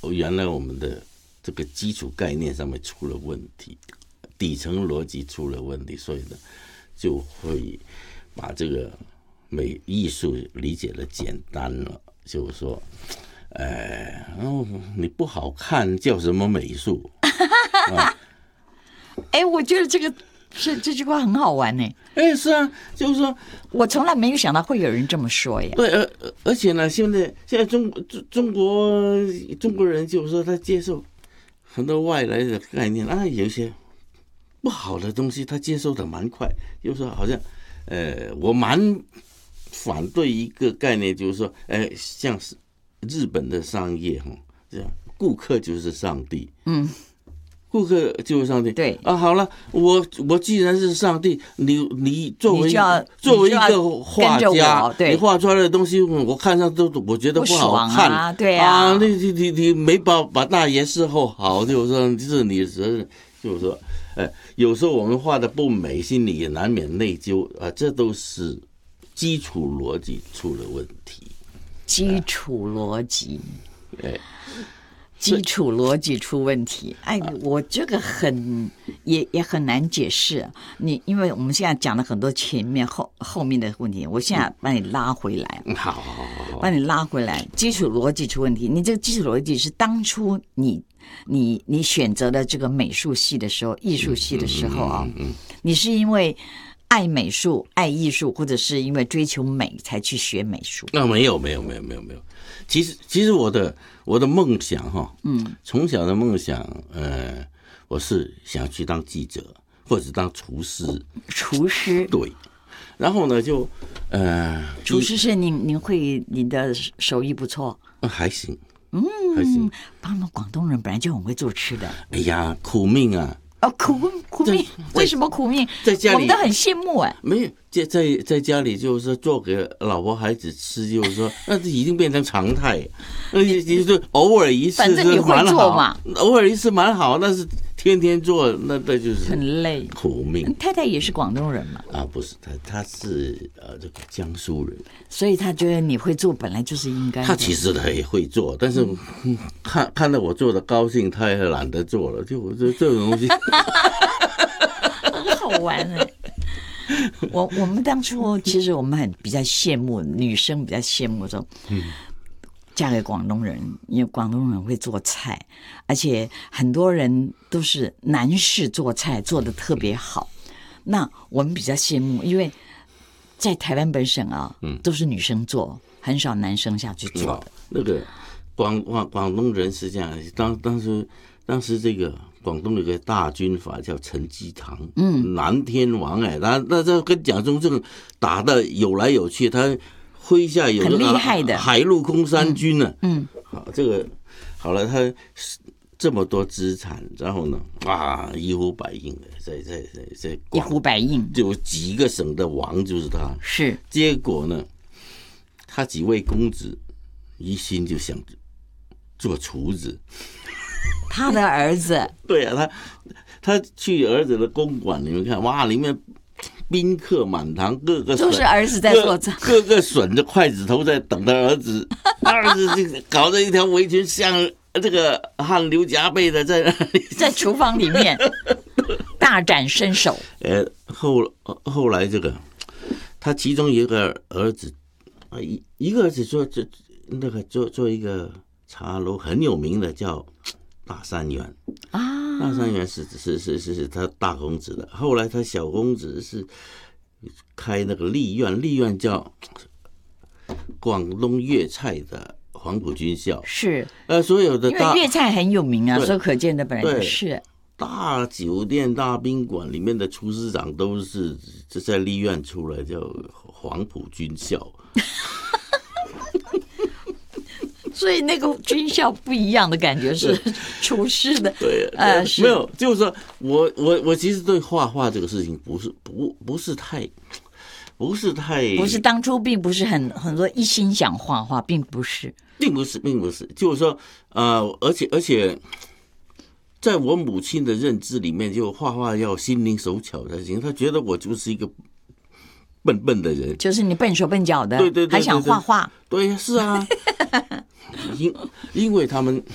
原来我们的这个基础概念上面出了问题，底层逻辑出了问题，所以呢，就会把这个艺术理解的简单了，就是说，你不好看叫什么美术？ 我觉得这句话很好玩呢。 是啊，就是说， 我从来没有想到会有人这么说呀。 对，而且呢，现在中国人就是说，他接受很多外来的概念啊，有一些不好的东西，他接受的蛮快。就是说，好像我蛮反对一个概念，就是说，像是日本的商业这样，顾客就是上帝。顾客就是上帝。 对啊，好了，我既然是上帝，你作为一个画家，你画出来的东西，我看上都我觉得不好看。 啊，对啊， 你没把大爷伺候好，就是说这是你的责任。就是说，有时候我们画的不美，心里也难免内疚啊，这都是基础逻辑出了问题。 基础逻辑。基础逻辑出问题，我这个也很难解释。因为我们现在讲了很多前面后面的问题，我现在把你拉回来。 好， 把你拉回来。基础逻辑出问题，你这个基础逻辑是当初你选择了这个美术系的时候，艺术系的时候啊，你是因为爱美术、爱艺术，或者是因为追求美才去学美术？ 没有。其实我的梦想从小的梦想，我是想去当记者或者当厨师。 厨师， 对。然后呢，就厨师是你的手艺不错， 还行，还行。 他们广东人本来就很会做吃的。 哎呀，苦命啊！ 苦命，为什么苦命？ 在家里我们都很羡慕没有在家里就是说做给老婆孩子吃，就是说那已经变成常态。就偶尔一次是蛮好，反正你会做嘛，偶尔一次蛮好，但是天天做那就是很累， 苦命。 太太也是广东人嘛？ 不是，他是这个江苏人， 所以他觉得你会做本来就是应该的。 他其实他也会做，但是看到我做的高兴，他也懒得做了。就这种东西， 很好玩哎。我们当初其实我们比较羡慕女生，比较羡慕说，嫁给广东人，因为广东人会做菜，而且很多人都是男士做菜做得特别好。那我们比较羡慕，因为在台湾本省啊，都是女生做，很少男生下去做的。 那个广东人是这样，当时这个广东有个大军阀叫陈基堂，南天王他这跟蒋中正打的有来有去，他麾下有很厉害的海陆空三军呢。好，这个好了，他这么多资产，然后呢，一呼百应，在一呼百应， 就几个省的王就是他。 是， 结果呢，他几位公子一心就想做厨子。 他的儿子对啊，他去儿子的公馆里面看，哇，里面宾客满堂，各个都是儿子在做菜， 各个吮着筷子头在等他儿子，儿子搞着一条围裙，像这个汗流浃背的在那里， 在厨房里面大展身手。 后来这个他其中有一个儿子，一个儿子做一个茶楼很有名的叫大三元啊，大三元是他大公子的。后来他小公子是开那个丽苑叫广东粤菜的黄埔军校， 是所有的因为粤菜很有名啊，所以可见的本来就是大酒店、大宾馆里面的厨师长都是在丽苑出来，叫黄埔军校。 所以那个军校不一样的感觉是厨师的， 对，没有，就是说我其实对画画这个事情不是当初并不是很多一心想画画，并不是， 就是说而且在我母亲的认知里面，就画画要心灵手巧才行，她觉得我就是一个笨的人，就是你笨手笨脚的， 对， 还想画画， 对，是啊。因为他们